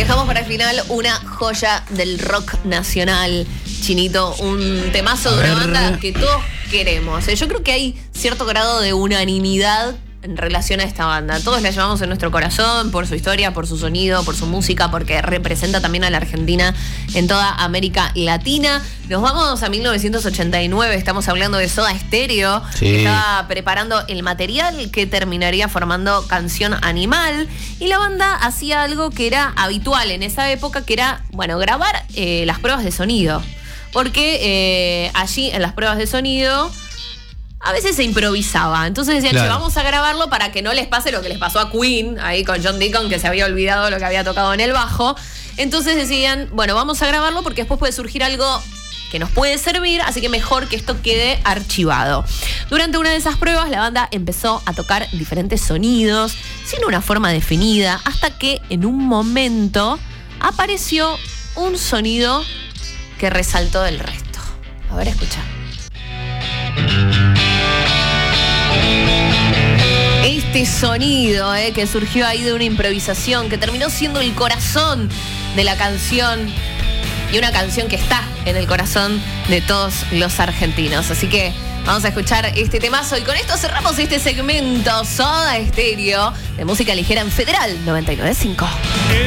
dejamos para el final una joya del rock nacional, Chinito, un temazo de una banda que todos queremos. Yo creo que hay cierto grado de unanimidad en relación a esta banda. Todos la llevamos en nuestro corazón por su historia, por su sonido, por su música, porque representa también a la Argentina en toda América Latina. Nos vamos a 1989, estamos hablando de Soda Stereo, que estaba preparando el material que terminaría formando Canción Animal, y la banda hacía algo que era habitual en esa época, que era, grabar las pruebas de sonido. Porque allí en las pruebas de sonido a veces se improvisaba. Entonces decían, claro, vamos a grabarlo para que no les pase lo que les pasó a Queen, ahí con John Deacon, que se había olvidado lo que había tocado en el bajo. Entonces decían, vamos a grabarlo porque después puede surgir algo que nos puede servir, así que mejor que esto quede archivado. Durante una de esas pruebas, la banda empezó a tocar diferentes sonidos, sin una forma definida, hasta que en un momento apareció un sonido que resaltó del resto. A ver, escucha. Este sonido que surgió ahí de una improvisación, que terminó siendo el corazón de la canción, y una canción que está en el corazón de todos los argentinos. Así que vamos a escuchar este temazo, y con esto cerramos este segmento Soda Stereo de música ligera en Federal 99.5.